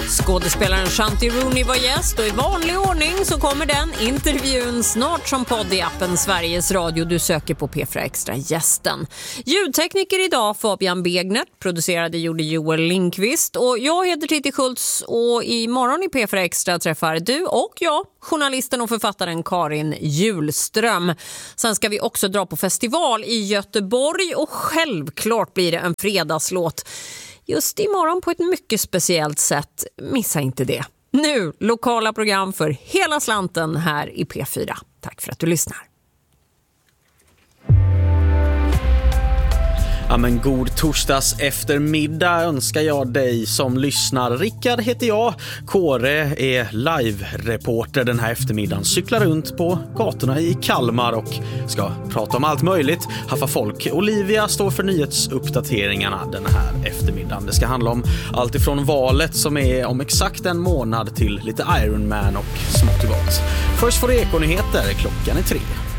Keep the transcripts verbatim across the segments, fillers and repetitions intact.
Skådespelaren Shanti Rooney var gäst och i vanlig ordning så kommer den intervjun snart som podd i appen Sveriges Radio. Du söker på P fyra Extra gästen. Ljudtekniker idag Fabian Begnert, producerade gjorde Joel Lindqvist och jag heter Titti Schultz och imorgon i P fyra Extra träffar du och jag journalisten och författaren Karin Julström. Sen ska vi också dra på festival i Göteborg och självklart blir det en fredagslåt. Just imorgon på ett mycket speciellt sätt. Missa inte det. Nu, lokala program för hela slanten här i P fyra. Tack för att du lyssnar. Ja, men god torsdags eftermiddag önskar jag dig som lyssnar. Rickard heter jag. Kåre är live-reporter den här eftermiddagen. Cyklar runt på gatorna i Kalmar och ska prata om allt möjligt. Haffa folk. Olivia står för nyhetsuppdateringarna den här eftermiddagen. Det ska handla om allt ifrån valet som är om exakt en månad till lite Iron Man och smått och gott. Först får det ekonyheter. Klockan är tre.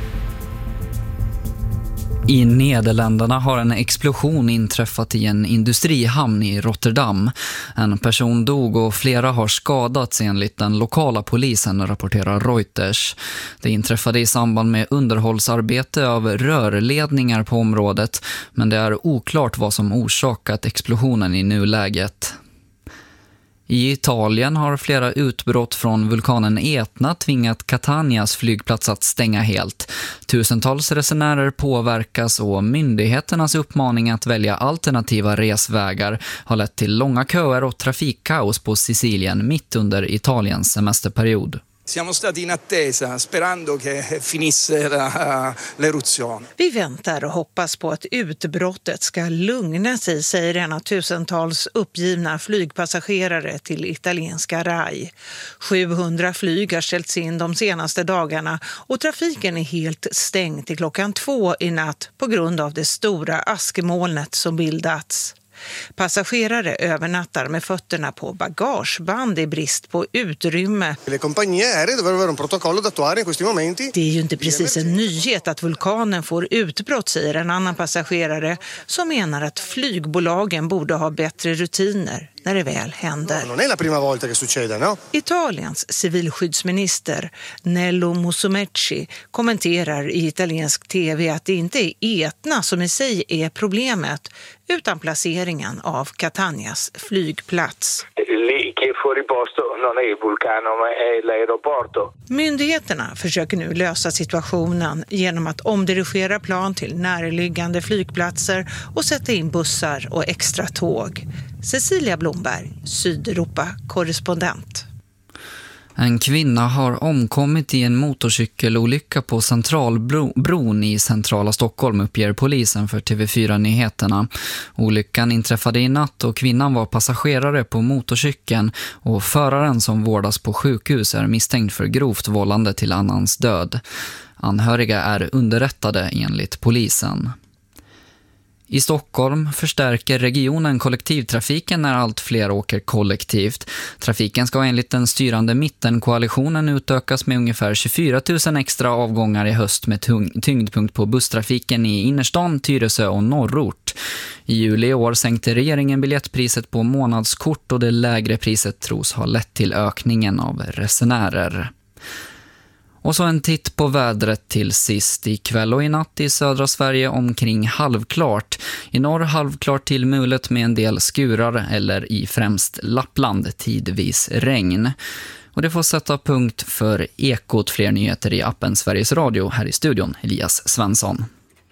I Nederländerna har en explosion inträffat i en industrihamn i Rotterdam. En person dog och flera har skadats enligt den lokala polisen, rapporterar Reuters. Det inträffade i samband med underhållsarbete av rörledningar på området, men det är oklart vad som orsakat explosionen i nuläget. I Italien har flera utbrott från vulkanen Etna tvingat Catanias flygplats att stänga helt. Tusentals resenärer påverkas och myndigheternas uppmaning att välja alternativa resvägar har lett till långa köer och trafikkaos på Sicilien mitt under Italiens semesterperiod. Siamo stati in attesa sperando che finisse la, l'eruzione. Vi väntar och hoppas på att utbrottet ska lugna sig, säger en av tusentals uppgivna flygpassagerare till italienska Rai. sjuhundra flyg har ställts in de senaste dagarna och trafiken är helt stängd till klockan två i natt på grund av det stora askmolnet som bildats. Passagerare övernattar med fötterna på bagageband i brist på utrymme. Le compagnie aeree dovrebbero avere un protocollo da attuare in questi momenti. Det är ju inte precis en nyhet att vulkanen får utbrott, säger en annan passagerare som menar att flygbolagen borde ha bättre rutiner när det väl händer. Non è la prima volta che succede, no? Italiens civilskyddsminister Nello Musumeci kommenterar i italiensk tv att det inte är Etna som i sig är problemet utan placeringen av Catanias flygplats. Myndigheterna försöker nu lösa situationen genom att omdirigera plan till närliggande flygplatser och sätta in bussar och extra tåg. Cecilia Blomberg, Sydeuropa-korrespondent. En kvinna har omkommit i en motorcykelolycka på Centralbron i centrala Stockholm, uppger polisen för T V fyra-nyheterna. Olyckan inträffade i natt och kvinnan var passagerare på motorcykeln och föraren som vårdas på sjukhus är misstänkt för grovt vållande till annans död. Anhöriga är underrättade enligt polisen. I Stockholm förstärker regionen kollektivtrafiken när allt fler åker kollektivt. Trafiken ska enligt den styrande mittenkoalitionen utökas med ungefär tjugofyra tusen extra avgångar i höst med tyngdpunkt på busstrafiken i innerstan, Tyresö och norrort. I juli i år sänkte regeringen biljettpriset på månadskort och det lägre priset tros ha lett till ökningen av resenärer. Och så en titt på vädret till sist. I kväll och i natt i södra Sverige omkring halvklart. I norr halvklart till mulet med en del skurar eller i främst Lappland tidvis regn. Och det får sätta punkt för Ekot. Fler nyheter i appen Sveriges Radio. Här i studion Elias Svensson.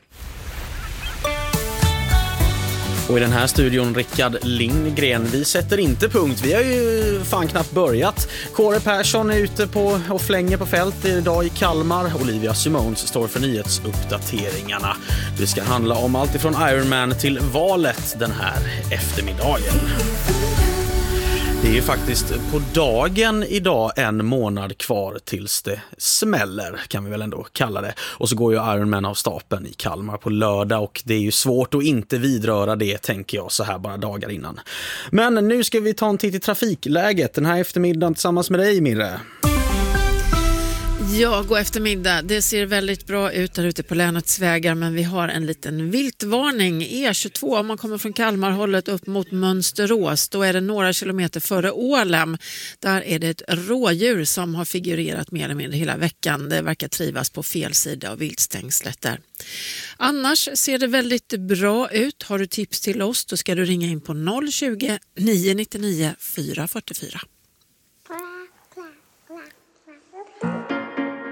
Och i den här studion Rickard Lindgren. Vi sätter inte punkt. Vi har ju fan knappt börjat. Kåre Persson är ute på och flänger på fält idag i Kalmar. Olivia Simons står för nyhetsuppdateringarna. Det ska handla om allt ifrån Iron Man till valet den här eftermiddagen. Det är ju faktiskt på dagen idag en månad kvar tills det smäller, kan vi väl ändå kalla det. Och så går ju Iron Man av stapeln i Kalmar på lördag och det är ju svårt att inte vidröra det, tänker jag, så här bara dagar innan. Men nu ska vi ta en titt i trafikläget den här eftermiddagen tillsammans med dig, Mirre. Ja, god eftermiddag. Det ser väldigt bra ut där ute på länets vägar, men vi har en liten viltvarning. E tjugotvå om man kommer från Kalmarhållet upp mot Mönsterås. Då är det några kilometer före Ålem. Där är det ett rådjur som har figurerat mer eller mindre hela veckan. Det verkar trivas på fel sida av viltstängslet där. Annars ser det väldigt bra ut. Har du tips till oss, då ska du ringa in på noll tjugo, nio nio nio, fyra fyra fyra.